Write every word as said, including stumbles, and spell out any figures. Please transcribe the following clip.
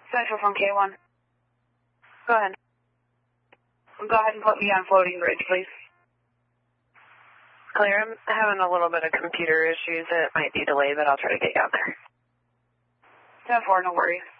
Central from K one. Go ahead. Go ahead and put me on floating bridge, please. Clear, I'm having a little bit of computer issues. It might be delayed, but I'll try to get you out there. ten four, no worries.